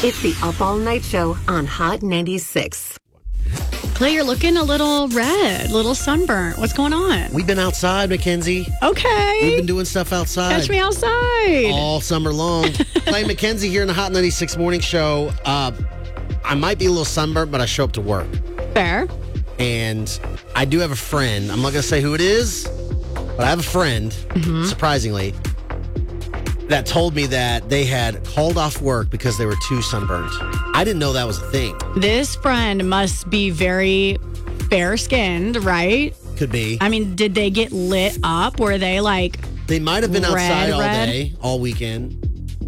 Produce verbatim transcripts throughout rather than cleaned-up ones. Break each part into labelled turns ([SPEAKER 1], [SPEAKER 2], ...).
[SPEAKER 1] It's the Up All Night Show on Hot ninety-six.
[SPEAKER 2] Clay, you're looking a little red, a little sunburnt. What's going on?
[SPEAKER 3] We've been outside, Mackenzie.
[SPEAKER 2] Okay.
[SPEAKER 3] We've been doing stuff outside.
[SPEAKER 2] Catch me outside.
[SPEAKER 3] All summer long. Clay Mackenzie here in the Hot ninety-six Morning Show. Uh, I might be a little sunburnt, but I show up to work.
[SPEAKER 2] Fair.
[SPEAKER 3] And I do have a friend. I'm not going to say who it is, but I have a friend, mm-hmm. surprisingly, that told me that they had called off work because they were too sunburned. I didn't know that was a thing.
[SPEAKER 2] This friend must be very fair-skinned, right?
[SPEAKER 3] Could be.
[SPEAKER 2] I mean, did they get lit up? Were they like
[SPEAKER 3] They might have been
[SPEAKER 2] red,
[SPEAKER 3] outside all
[SPEAKER 2] red?
[SPEAKER 3] day, all weekend.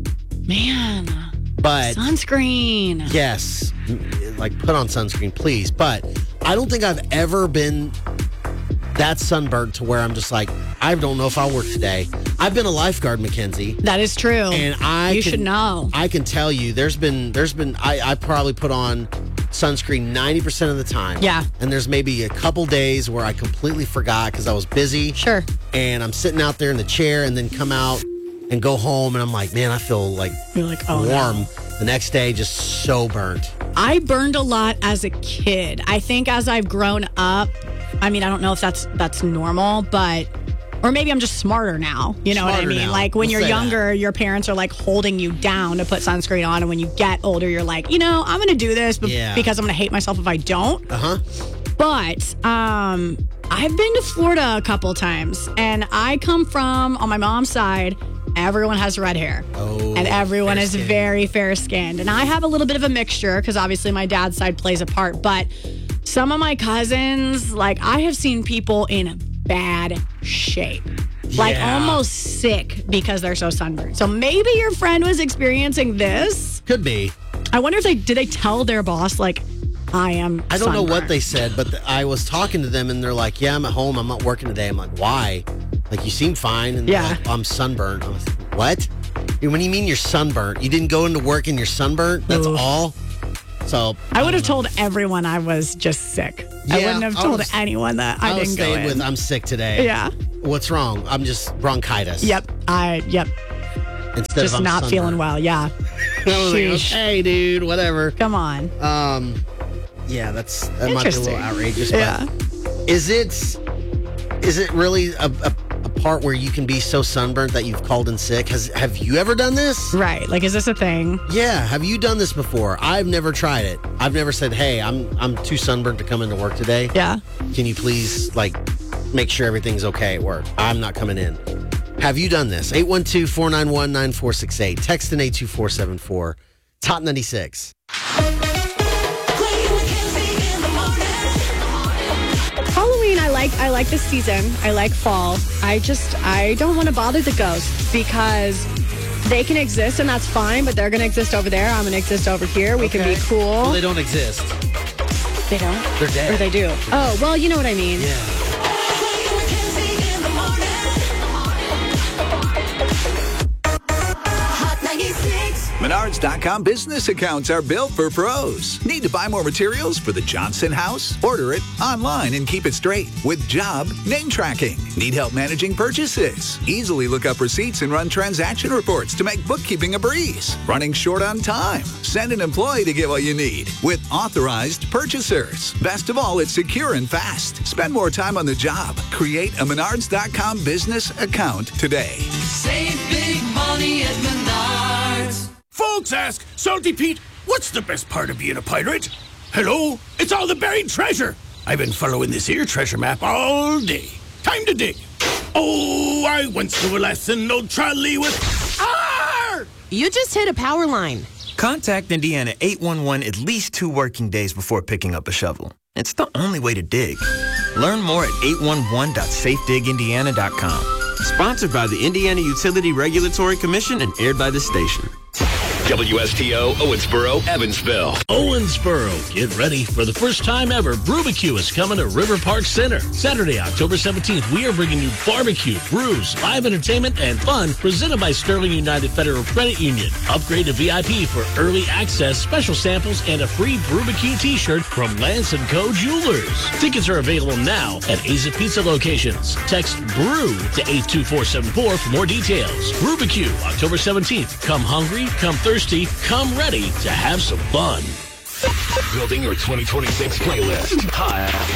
[SPEAKER 2] Man.
[SPEAKER 3] But
[SPEAKER 2] sunscreen.
[SPEAKER 3] Yes. Like, put on sunscreen, please. But I don't think I've ever been that sunburnt to where I'm just like, I don't know if I'll work today. I've been a lifeguard, Mackenzie.
[SPEAKER 2] That is true.
[SPEAKER 3] And I
[SPEAKER 2] You
[SPEAKER 3] can,
[SPEAKER 2] should know.
[SPEAKER 3] I can tell you, there's been, there's been, I, I probably put on sunscreen ninety percent of the time.
[SPEAKER 2] Yeah.
[SPEAKER 3] And there's maybe a couple days where I completely forgot because I was busy.
[SPEAKER 2] Sure.
[SPEAKER 3] And I'm sitting out there in the chair and then come out and go home and I'm like, man, I feel like,
[SPEAKER 2] You're like oh,
[SPEAKER 3] warm.
[SPEAKER 2] No.
[SPEAKER 3] The next day, just so burnt.
[SPEAKER 2] I burned a lot as a kid. I think as I've grown up, I mean, I don't know if that's that's normal, but or maybe I'm just smarter now. You know
[SPEAKER 3] Smarter
[SPEAKER 2] what I mean?
[SPEAKER 3] now.
[SPEAKER 2] Like when
[SPEAKER 3] We'll
[SPEAKER 2] you're
[SPEAKER 3] say
[SPEAKER 2] younger,
[SPEAKER 3] that.
[SPEAKER 2] your parents are like holding you down to put sunscreen on, and when you get older, you're like, you know, I'm going to do this be-
[SPEAKER 3] Yeah.
[SPEAKER 2] because I'm going to hate myself if I don't.
[SPEAKER 3] Uh huh.
[SPEAKER 2] But um, I've been to Florida a couple times, and I come from on my mom's side. Everyone has red hair.
[SPEAKER 3] Oh,
[SPEAKER 2] and everyone is
[SPEAKER 3] fair-skinned.
[SPEAKER 2] very fair-skinned. And I have a little bit of a mixture because obviously my dad's side plays a part. But some of my cousins, like I have seen people in bad shape. Like
[SPEAKER 3] Yeah.
[SPEAKER 2] almost sick because they're so sunburned. So maybe your friend was experiencing this.
[SPEAKER 3] Could be.
[SPEAKER 2] I wonder if they, did they tell their boss like, I am
[SPEAKER 3] I don't know what
[SPEAKER 2] sunburned?
[SPEAKER 3] they said, but th- I was talking to them and they're like, yeah, I'm at home. I'm not working today. I'm like, why? Like, you seem fine. And they're
[SPEAKER 2] Yeah.
[SPEAKER 3] like, I'm sunburned. I was like, what? And when you mean you're sunburnt, you didn't go into work and you're sunburnt? That's
[SPEAKER 2] Ooh.
[SPEAKER 3] all? So
[SPEAKER 2] I would have
[SPEAKER 3] don't know.
[SPEAKER 2] told everyone I was just sick. I
[SPEAKER 3] Yeah,
[SPEAKER 2] wouldn't have
[SPEAKER 3] I
[SPEAKER 2] told
[SPEAKER 3] was-
[SPEAKER 2] anyone that I,
[SPEAKER 3] I was
[SPEAKER 2] didn't go
[SPEAKER 3] staying
[SPEAKER 2] in.
[SPEAKER 3] with, I'm sick today.
[SPEAKER 2] Yeah.
[SPEAKER 3] What's wrong? I'm just bronchitis.
[SPEAKER 2] Yep. I, yep.
[SPEAKER 3] Instead
[SPEAKER 2] Just
[SPEAKER 3] of I'm
[SPEAKER 2] not
[SPEAKER 3] sunburned.
[SPEAKER 2] feeling well. Yeah.
[SPEAKER 3] I was like,
[SPEAKER 2] Sheesh.
[SPEAKER 3] okay, dude, whatever.
[SPEAKER 2] Come on.
[SPEAKER 3] Um, yeah, that's that might be a little
[SPEAKER 2] Interesting.
[SPEAKER 3] outrageous. But
[SPEAKER 2] Yeah.
[SPEAKER 3] is it is it really a, a, a part where you can be so sunburnt that you've called in sick? Has have you ever done this?
[SPEAKER 2] Right. Like, is this a thing?
[SPEAKER 3] Yeah, have you done this before? I've never tried it. I've never said, "Hey, I'm I'm too sunburnt to come into work today.
[SPEAKER 2] Yeah.
[SPEAKER 3] Can you please like make sure everything's okay at work? I'm not coming in." Have you done this? eight one two, four nine one, nine four six eight. Text in eight two four seven four. It's Hot ninety-six.
[SPEAKER 2] Halloween, I like. I like this season. I like fall. I just, I don't want to bother the ghosts because they can exist and that's fine, but they're going to exist over there. I'm going to exist over here. We can be cool.
[SPEAKER 3] Well, they don't exist.
[SPEAKER 2] They don't?
[SPEAKER 3] They're dead.
[SPEAKER 2] Or they do? Oh, well, you know what I mean.
[SPEAKER 3] Yeah.
[SPEAKER 4] Menards dot com business accounts are built for pros. Need to buy more materials for the Johnson house? Order it online and keep it straight with job name tracking. Need help managing purchases? Easily look up receipts and run transaction reports to make bookkeeping a breeze. Running short on time? Send an employee to get what you need with authorized purchasers. Best of all, it's secure and fast. Spend more time on the job. Create a Menards dot com business account today.
[SPEAKER 5] Save big money at Menards.
[SPEAKER 6] Folks ask, Salty Pete, what's the best part of being a pirate? Hello, it's all the buried treasure. I've been following this here treasure map all day. Time to dig. Oh, I once knew a lesson, old trolley with... Arr!
[SPEAKER 7] You just hit a power line.
[SPEAKER 8] Contact Indiana eight one one at least two working days before picking up a shovel. It's the only way to dig. Learn more at eight one one dot safe dig indiana dot com.
[SPEAKER 9] Sponsored by the Indiana Utility Regulatory Commission and aired by the station.
[SPEAKER 10] W S T O, Owensboro, Evansville.
[SPEAKER 11] Owensboro, get ready for the first time ever. Brewbecue is coming to River Park Center. Saturday, October seventeenth, we are bringing you barbecue, brews, live entertainment, and fun presented by Sterling United Federal Credit Union. Upgrade to V I P for early access, special samples, and a free Brewbecue t-shirt from Lance and Co. Jewelers. Tickets are available now at Aza Pizza locations. Text BREW to eight two four seven four for more details. Brewbecue, October seventeenth. Come hungry, come thirsty. thirsty, come ready to have some fun.
[SPEAKER 10] Building your twenty twenty-six playlist. Hot